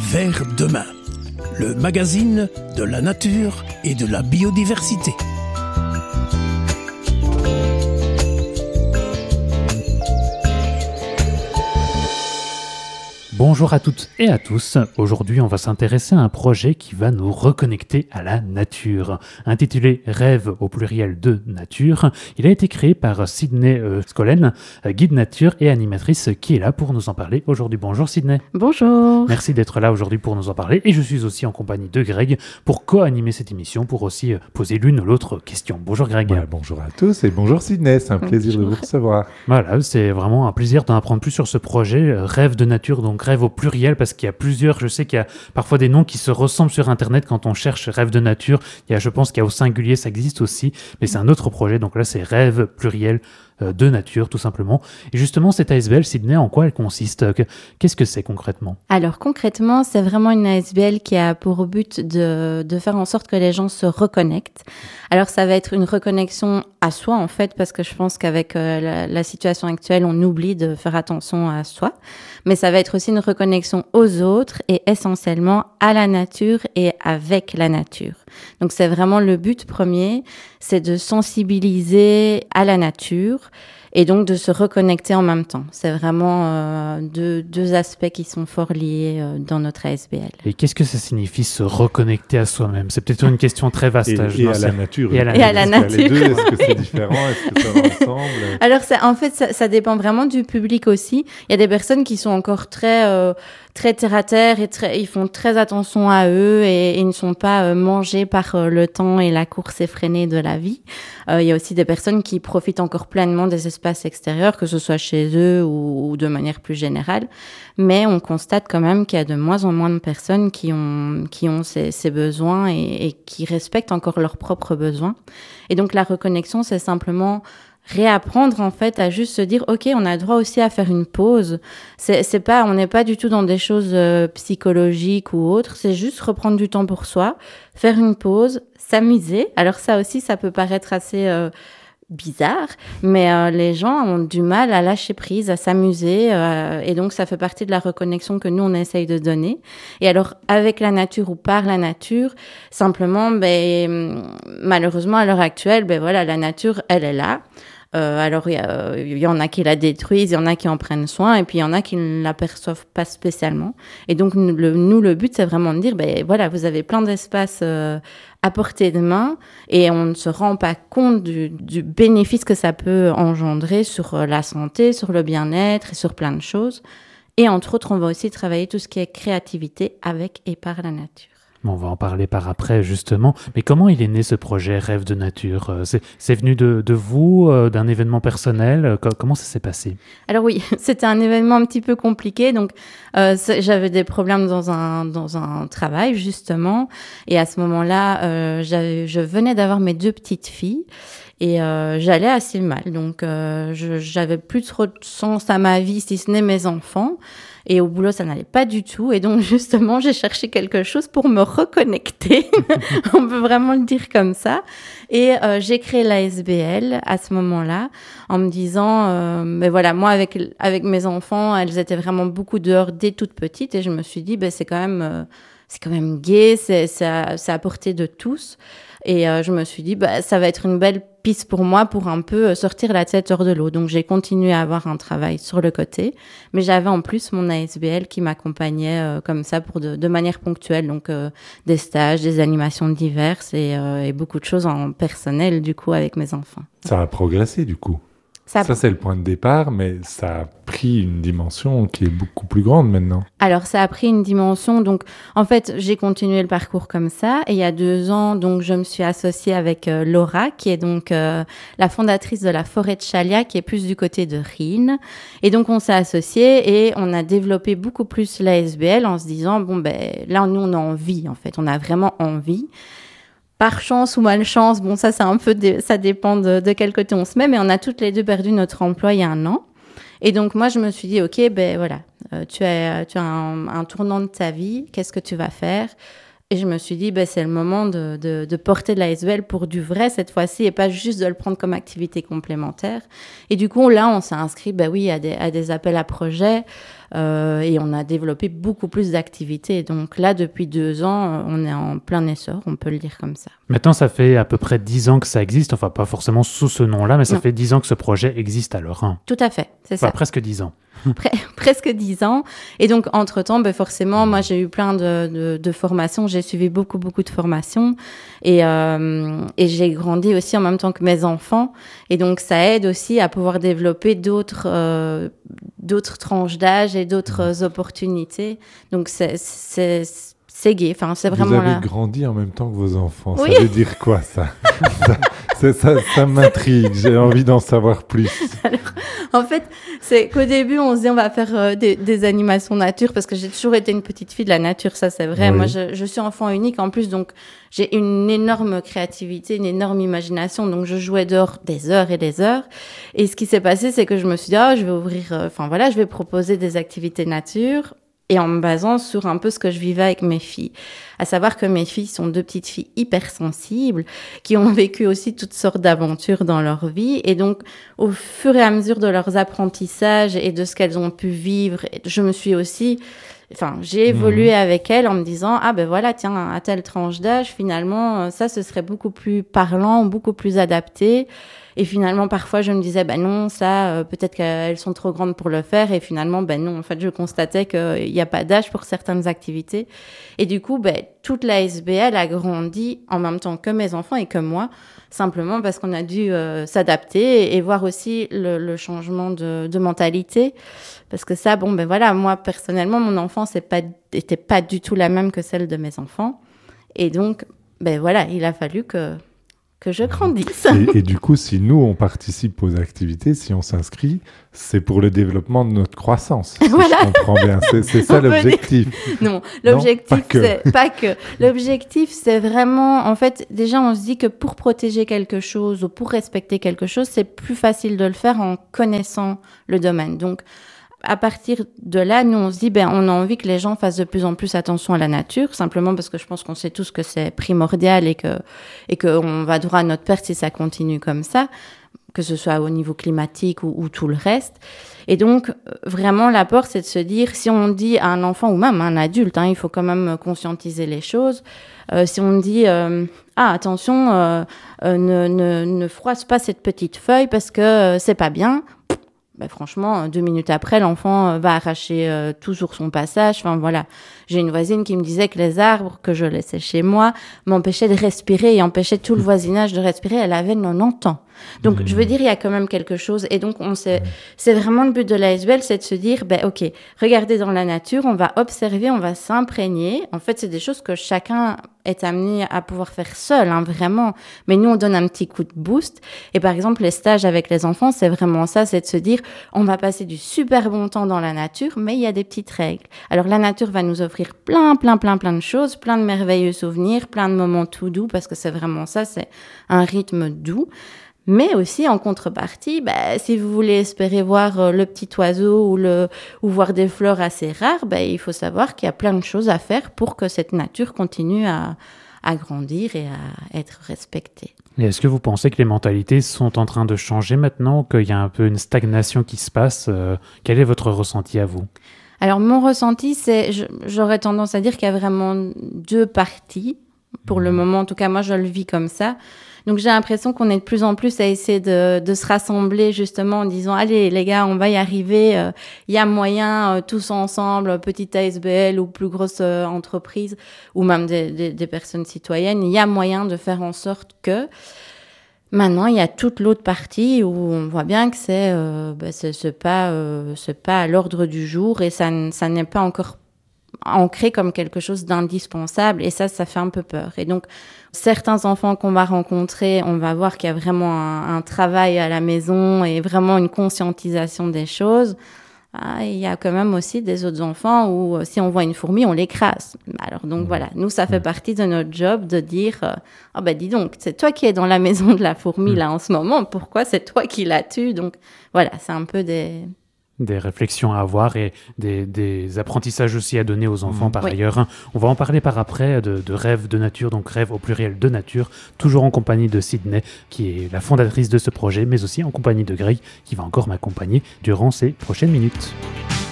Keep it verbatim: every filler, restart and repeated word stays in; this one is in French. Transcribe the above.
Vers demain, le magazine de la nature et de la biodiversité. Bonjour à toutes et à tous. Aujourd'hui, on va s'intéresser à un projet qui va nous reconnecter à la nature. Intitulé Rêve au pluriel de nature, il a été créé par Sydney euh, Scollen, guide nature et animatrice qui est là pour nous en parler aujourd'hui. Bonjour Sydney. Bonjour. Merci d'être là aujourd'hui pour nous en parler et je suis aussi en compagnie de Greg pour co-animer cette émission, pour aussi poser l'une ou l'autre question. Bonjour Greg. Voilà, bonjour à tous et bonjour Sydney, c'est un plaisir bonjour. de vous recevoir. Voilà, c'est vraiment un plaisir d'en apprendre plus sur ce projet Rêve de nature, donc rêve au pluriel parce qu'il y a plusieurs, je sais qu'il y a parfois des noms qui se ressemblent sur internet quand on cherche rêve de nature, il y a, je pense qu'il y a au singulier, ça existe aussi, mais c'est un autre projet, donc là c'est rêve pluriel de nature tout simplement. Et justement cette A S B L Sydney, en quoi elle consiste? Qu'est-ce que c'est concrètement? Alors concrètement, c'est vraiment une A S B L qui a pour but de, de faire en sorte que les gens se reconnectent. Alors ça va être une reconnexion à soi en fait, parce que je pense qu'avec euh, la, la situation actuelle, on oublie de faire attention à soi. Mais ça va être aussi une reconnexion aux autres et essentiellement à la nature et avec la nature. Donc c'est vraiment le but premier, c'est de sensibiliser à la nature et donc de se reconnecter en même temps. C'est vraiment euh, deux, deux aspects qui sont fort liés euh, dans notre A S B L. Et qu'est-ce que ça signifie se reconnecter à soi-même? C'est peut-être une question très vaste. Et, et à la nature. Et à la, et à la nature. Les deux, est-ce que c'est différent? Est-ce que ça va ensemble? Alors ça, en fait, ça, ça dépend vraiment du public aussi. Il y a des personnes qui sont encore très... Euh, très terre à terre et très, ils font très attention à eux et, et ils ne sont pas euh, mangés par euh, le temps et la course effrénée de la vie. Euh, il y a aussi des personnes qui profitent encore pleinement des espaces extérieurs, que ce soit chez eux ou, ou de manière plus générale. Mais on constate quand même qu'il y a de moins en moins de personnes qui ont, qui ont ces, ces besoins et, et qui respectent encore leurs propres besoins. Et donc la reconnexion, c'est simplement réapprendre en fait à juste se dire ok, on a droit aussi à faire une pause. C'est, c'est pas, on n'est pas du tout dans des choses euh, psychologiques ou autres, c'est juste reprendre du temps pour soi, faire une pause, s'amuser. Alors ça aussi, ça peut paraître assez euh, bizarre, mais euh, les gens ont du mal à lâcher prise, à s'amuser, euh, et donc ça fait partie de la reconnexion que nous on essaye de donner. Et alors avec la nature ou par la nature, simplement, ben malheureusement à l'heure actuelle, ben voilà, la nature elle est là. Euh, alors, il y, euh, y en a qui la détruisent, il y en a qui en prennent soin, et puis il y en a qui ne l'aperçoivent pas spécialement. Et donc, nous, le, nous, le but, c'est vraiment de dire, ben voilà, vous avez plein d'espaces euh, à portée de main, et on ne se rend pas compte du, du bénéfice que ça peut engendrer sur la santé, sur le bien-être et sur plein de choses. Et entre autres, on va aussi travailler tout ce qui est créativité avec et par la nature. On va en parler par après, justement. Mais comment il est né ce projet Rêve de nature? C'est, c'est venu de, de vous, euh, d'un événement personnel? Comment ça s'est passé? Alors oui, c'était un événement un petit peu compliqué. Donc, euh, j'avais des problèmes dans un, dans un travail, justement. Et à ce moment-là, euh, j'avais, je venais d'avoir mes deux petites filles. Et euh, j'allais assez mal. Donc, euh, je, j'avais plus trop de sens à ma vie, si ce n'est mes enfants. Et au boulot, ça n'allait pas du tout. Et donc, justement, j'ai cherché quelque chose pour me reconnecter. On peut vraiment le dire comme ça. Et euh, j'ai créé l'A S B L à ce moment-là, en me disant, euh, mais voilà, moi, avec, avec mes enfants, elles étaient vraiment beaucoup dehors dès toutes petites. Et je me suis dit, ben, c'est quand même, euh, c'est quand même gai, c'est, c'est, à, c'est à portée de tous. Et euh, je me suis dit, bah, ça va être une belle piste pour moi pour un peu sortir la tête hors de l'eau. Donc, j'ai continué à avoir un travail sur le côté. Mais j'avais en plus mon A S B L qui m'accompagnait euh, comme ça pour de, de manière ponctuelle. Donc, euh, des stages, des animations diverses et, euh, et beaucoup de choses en personnel, du coup, avec mes enfants. Ça a progressé, du coup. Ça, ça, c'est le point de départ, mais ça a pris une dimension qui est beaucoup plus grande maintenant. Alors, ça a pris une dimension. Donc, en fait, j'ai continué le parcours comme ça. Et il y a deux ans, donc, je me suis associée avec euh, Laura, qui est donc euh, la fondatrice de la forêt de Chalia, qui est plus du côté de Rhine. Et donc, on s'est associés et on a développé beaucoup plus l'A S B L en se disant, bon, ben là, nous, on a envie, en fait. On a vraiment envie. Par chance ou malchance, bon ça c'est un peu de, ça dépend de, de quel côté on se met, mais on a toutes les deux perdu notre emploi il y a un an. Et donc moi je me suis dit ok ben voilà, euh, tu as tu as un, un tournant de ta vie, qu'est-ce que tu vas faire? Et je me suis dit ben c'est le moment de, de, de porter de l'A S B L pour du vrai cette fois-ci et pas juste de le prendre comme activité complémentaire. Et du coup là on s'est inscrit ben oui à des à des appels à projets. Euh, et on a développé beaucoup plus d'activités. Donc là, depuis deux ans, on est en plein essor, on peut le dire comme ça. Maintenant, ça fait à peu près dix ans que ça existe, enfin pas forcément sous ce nom-là, mais ça non. fait dix ans que ce projet existe alors. Hein. Tout à fait, c'est enfin, ça. Presque dix ans. Pre- presque dix ans. Et donc, entre-temps, ben, forcément, moi, j'ai eu plein de, de, de formations. J'ai suivi beaucoup, beaucoup de formations. Et, euh, et j'ai grandi aussi en même temps que mes enfants. Et donc, ça aide aussi à pouvoir développer d'autres, euh, d'autres tranches d'âge et d'autres opportunités. Donc, c'est... c'est C'est gai, enfin, c'est vraiment Vous avez là. grandi en même temps que vos enfants. Oui. Ça veut dire quoi, ça ça, ça, ça, ça m'intrigue. J'ai envie d'en savoir plus. Alors, en fait, c'est qu'au début, on se dit on va faire euh, des, des animations nature parce que j'ai toujours été une petite fille de la nature, ça c'est vrai. Oui. Moi, je, je suis enfant unique en plus, donc j'ai une énorme créativité, une énorme imagination. Donc, je jouais dehors des heures et des heures. Et ce qui s'est passé, c'est que je me suis dit, oh, je vais ouvrir, enfin euh, voilà, je vais proposer des activités nature. Et en me basant sur un peu ce que je vivais avec mes filles. À savoir que mes filles sont deux petites filles hypersensibles, qui ont vécu aussi toutes sortes d'aventures dans leur vie. Et donc, au fur et à mesure de leurs apprentissages et de ce qu'elles ont pu vivre, je me suis aussi... Enfin, j'ai évolué mmh. avec elles en me disant, ah ben voilà, tiens, à telle tranche d'âge, finalement, ça, ce serait beaucoup plus parlant, beaucoup plus adapté. Et finalement, parfois, je me disais, ben non, ça, euh, peut-être qu'elles sont trop grandes pour le faire. Et finalement, ben non, en fait, je constatais qu'il n'y a pas d'âge pour certaines activités. Et du coup, ben, toute la S B L a grandi en même temps que mes enfants et que moi, simplement parce qu'on a dû euh, s'adapter et, et voir aussi le, le changement de, de mentalité. Parce que ça, bon, ben voilà, moi, personnellement, mon enfance n'était pas, pas du tout la même que celle de mes enfants. Et donc, ben voilà, il a fallu que... que je grandisse. Et, et du coup, si nous, on participe aux activités, si on s'inscrit, c'est pour le développement de notre croissance. Si voilà. Je comprends bien. C'est, c'est ça l'objectif. Non, l'objectif, non, pas c'est que. pas que. L'objectif, c'est vraiment, en fait, déjà, on se dit que pour protéger quelque chose ou pour respecter quelque chose, c'est plus facile de le faire en connaissant le domaine. Donc, à partir de là, nous, on se dit, ben, on a envie que les gens fassent de plus en plus attention à la nature, simplement parce que je pense qu'on sait tous que c'est primordial et que, et qu'on va droit à notre perte si ça continue comme ça, que ce soit au niveau climatique ou, ou tout le reste. Et donc, vraiment, l'apport, c'est de se dire, si on dit à un enfant ou même à un adulte, hein, il faut quand même conscientiser les choses. Euh, si on dit, euh, ah, attention, euh, euh, ne, ne, ne froisse pas cette petite feuille parce que euh, c'est pas bien. Ben franchement, deux minutes après, l'enfant va arracher euh, tout sur son passage. Enfin, voilà. J'ai une voisine qui me disait que les arbres que je laissais chez moi m'empêchaient de respirer et empêchaient tout le voisinage de respirer. Elle avait quatre-vingt-dix ans. Donc, mmh. je veux dire, il y a quand même quelque chose. Et donc, on sait, mmh. c'est vraiment le but de l'A S B L, c'est de se dire, ben, OK, regardez dans la nature, on va observer, on va s'imprégner. En fait, c'est des choses que chacun est amené à pouvoir faire seul, hein, vraiment. Mais nous, on donne un petit coup de boost. Et par exemple, les stages avec les enfants, c'est vraiment ça, c'est de se dire, on va passer du super bon temps dans la nature, mais il y a des petites règles. Alors, la nature va nous offrir plein, plein, plein, plein de choses, plein de merveilleux souvenirs, plein de moments tout doux, parce que c'est vraiment ça, c'est un rythme doux. Mais aussi, en contrepartie, bah, si vous voulez espérer voir euh, le petit oiseau ou, le, ou voir des fleurs assez rares, bah, il faut savoir qu'il y a plein de choses à faire pour que cette nature continue à, à grandir et à être respectée. Et est-ce que vous pensez que les mentalités sont en train de changer maintenant, qu'il y a un peu une stagnation qui se passe euh, Quel est votre ressenti à vous ? Alors, mon ressenti, c'est, je, j'aurais tendance à dire qu'il y a vraiment deux parties. Pour le moment, en tout cas, moi, je le vis comme ça. Donc, j'ai l'impression qu'on est de plus en plus à essayer de, de se rassembler justement en disant « Allez, les gars, on va y arriver. Il euh, y a moyen, euh, tous ensemble, petite A S B L ou plus grosse euh, entreprise, ou même des, des, des personnes citoyennes, il y a moyen de faire en sorte que… » Maintenant, il y a toute l'autre partie où on voit bien que c'est, euh, bah, c'est, c'est, pas, euh, c'est pas à l'ordre du jour et ça, ça n'est pas encore ancré comme quelque chose d'indispensable et ça, ça fait un peu peur. Et donc, certains enfants qu'on va rencontrer, on va voir qu'il y a vraiment un, un travail à la maison et vraiment une conscientisation des choses. Ah, il y a quand même aussi des autres enfants où euh, si on voit une fourmi, on l'écrase. Alors donc voilà, nous, ça fait partie de notre job de dire « Ah oh, ben dis donc, c'est toi qui es dans la maison de la fourmi là en ce moment, pourquoi c'est toi qui la tues ?» Donc voilà, c'est un peu des… Des réflexions à avoir et des, des apprentissages aussi à donner aux enfants mmh. par oui. ailleurs. On va en parler par après de, de rêve de nature, donc rêve au pluriel de nature, toujours en compagnie de Sydney, qui est la fondatrice de ce projet, mais aussi en compagnie de Greg, qui va encore m'accompagner durant ces prochaines minutes.